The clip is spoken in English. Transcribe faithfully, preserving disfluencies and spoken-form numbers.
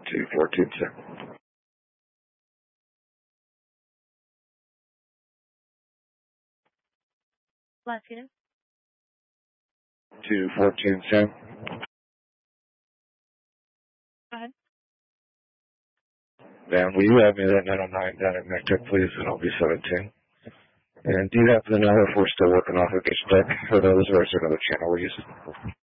two fourteen ten. Latino. two fourteen ten. Go ahead. Ma'am, will you have me that nine oh nine down at MacTech, please, and I'll be seventeen. And do you happen to know if we're still working off of H deck for those, or is there another channel we're using?